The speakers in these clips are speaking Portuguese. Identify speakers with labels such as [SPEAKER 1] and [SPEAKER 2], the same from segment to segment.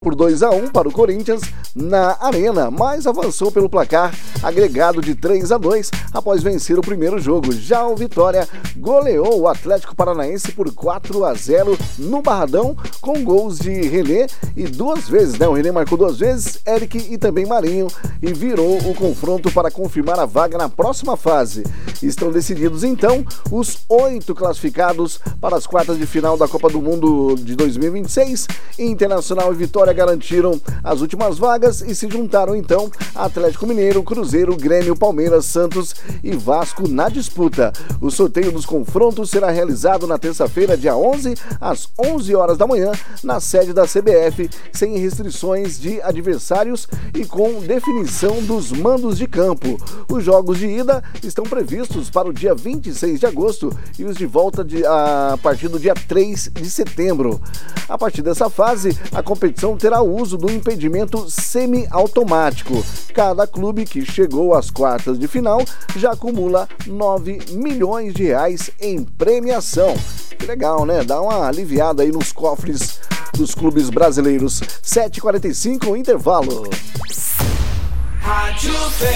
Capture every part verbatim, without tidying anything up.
[SPEAKER 1] por dois a um para o Corinthians na Arena, mas avançou pelo placar agregado de três a dois após vencer o primeiro jogo. Já o Vitória goleou o Atlético Paranaense por quatro a zero no Barradão, com gols de René e duas vezes, né? O René marcou duas vezes, Eric e também Marinho, e virou o confronto para confirmar a vaga na próxima fase. Estão decididos então os oito classificados para as quartas de final da Copa do Mundo de dois mil e vinte e seis. Internacional e Vitória garantiram as últimas vagas e se juntaram então Atlético Mineiro, Cruzeiro, Grêmio, Palmeiras, Santos e Vasco na disputa. O sorteio dos confrontos será realizado na terça-feira, dia onze, às onze horas da manhã, na sede da C B F, sem restrições de adversários e com definição dos mandos de campo. Os jogos de ida estão previstos para o dia vinte e seis de agosto e os de volta de, a partir do dia três de setembro. A partir dessa fase, a competição terá o uso do impedimento semi-automático. Cada clube que chegou às quartas de final já acumula nove milhões de reais em premiação. Que legal, né? Dá uma aliviada aí nos cofres dos clubes brasileiros. sete e quarenta e cinco, intervalo.
[SPEAKER 2] Rádio V.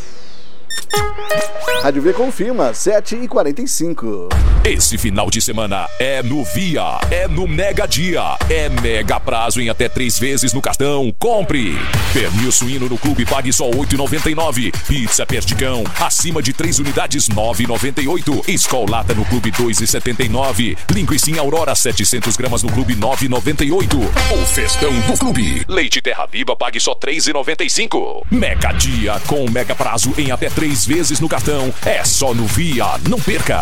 [SPEAKER 1] Rádio V confirma, sete e quarenta e cinco.
[SPEAKER 3] Esse final de semana é no Via, é no Mega Dia, é mega prazo em até três vezes no cartão. Compre! Pernil suíno no clube, pague só oito reais e noventa e nove centavos. Pizza Perdigão, acima de três unidades, nove reais e noventa e oito centavos. Skol Lata no clube, dois reais e setenta e nove centavos. Linguiça Aurora, setecentos gramas no clube, nove reais e noventa e oito centavos. O festão do clube. Leite Terra Viva, pague só três reais e noventa e cinco centavos. Mega Dia, com mega prazo em até três vezes no cartão. É só no Via, não perca!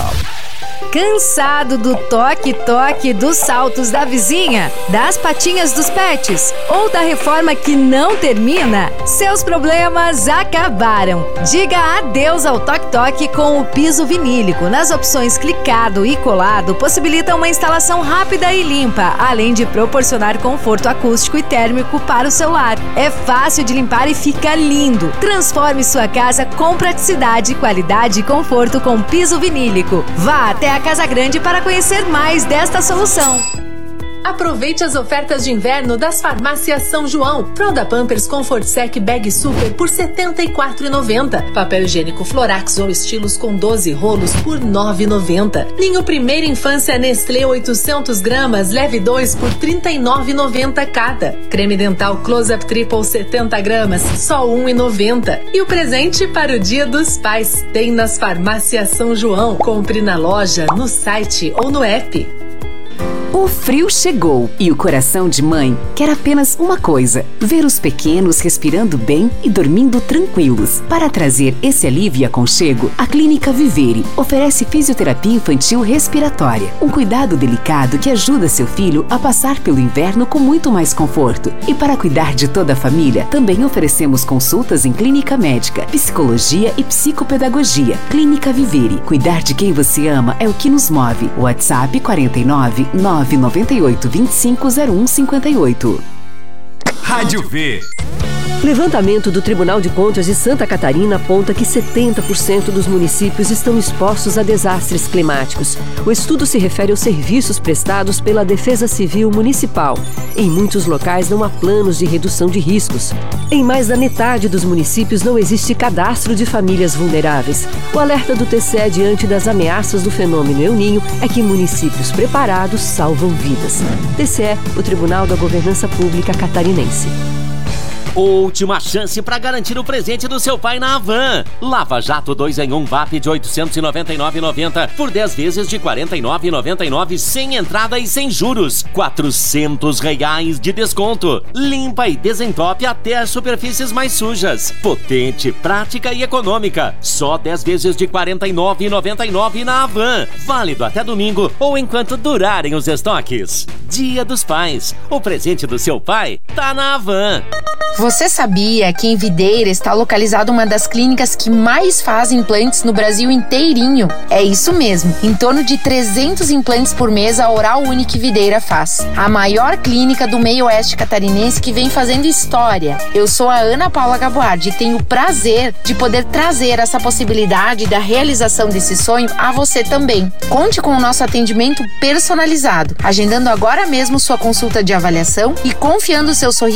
[SPEAKER 4] Cansado do toque-toque dos saltos da vizinha, das patinhas dos pets ou da reforma que não termina? Seus problemas acabaram. Diga adeus ao toque-toque com o piso vinílico. Nas opções clicado e colado, possibilita uma instalação rápida e limpa, além de proporcionar conforto acústico e térmico para o seu lar. É fácil de limpar e fica lindo. Transforme sua casa com praticidade, qualidade e conforto com piso vinílico. Vá até a Casa Grande para conhecer mais desta solução.
[SPEAKER 5] Aproveite as ofertas de inverno das farmácias São João. Fralda Pampers Comfort Sec Bag Super por setenta e quatro reais e noventa centavos. Papel higiênico Florax ou estilos com doze rolos por nove reais e noventa centavos. Ninho Primeira Infância Nestlé oitocentos gramas, leve dois por trinta e nove reais e noventa centavos cada. Creme dental Close-Up Triple setenta gramas, só um real e noventa centavos. E o presente para o Dia dos Pais tem nas farmácias São João. Compre na loja, no site ou no app.
[SPEAKER 6] O frio chegou e o coração de mãe quer apenas uma coisa: ver os pequenos respirando bem e dormindo tranquilos. Para trazer esse alívio e aconchego, a Clínica Vivere oferece fisioterapia infantil respiratória, um cuidado delicado que ajuda seu filho a passar pelo inverno com muito mais conforto. E para cuidar de toda a família, também oferecemos consultas em clínica médica, psicologia e psicopedagogia. Clínica Vivere, cuidar de quem você ama é o que nos move. WhatsApp quarenta e nove, nove nove oito, vinte e cinco, zero um cinquenta e oito.
[SPEAKER 7] Rádio V.
[SPEAKER 8] Levantamento do Tribunal de Contas de Santa Catarina aponta que setenta por cento dos municípios estão expostos a desastres climáticos. O estudo se refere aos serviços prestados pela Defesa Civil Municipal. Em muitos locais não há planos de redução de riscos. Em mais da metade dos municípios não existe cadastro de famílias vulneráveis. O alerta do T C E diante das ameaças do fenômeno El Ninho é que municípios preparados salvam vidas. T C E, o Tribunal da Governança Pública Catarinense.
[SPEAKER 9] Última chance para garantir o presente do seu pai na Havan. Lava Jato dois em um V A P de oitocentos e noventa e nove reais e noventa centavos por dez vezes de quarenta e nove reais e noventa e nove centavos sem entrada e sem juros. quatrocentos reais de desconto. Limpa e desentope até as superfícies mais sujas. Potente, prática e econômica. Só dez vezes de quarenta e nove reais e noventa e nove centavos na Havan. Válido até domingo ou enquanto durarem os estoques. Dia dos Pais. O presente do seu pai tá na Havan.
[SPEAKER 10] Você sabia que em Videira está localizada uma das clínicas que mais fazem implantes no Brasil inteirinho? É isso mesmo, em torno de trezentos implantes por mês a Oral Unique Videira faz. A maior clínica do meio oeste catarinense que vem fazendo história. Eu sou a Ana Paula Gaboardi e tenho o prazer de poder trazer essa possibilidade da realização desse sonho a você também. Conte com o nosso atendimento personalizado, agendando agora agora mesmo sua consulta de avaliação e, confiando seu sorriso